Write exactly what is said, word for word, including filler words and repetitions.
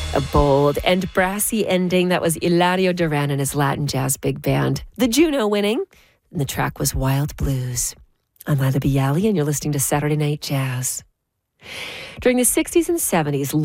A bold and brassy ending. That was Eladio Duran and his Latin Jazz Big Band. The Juno winning. And the track was Wild Blues. I'm Lila Bialy, and you're listening to Saturday Night Jazz. During the sixties and seventies,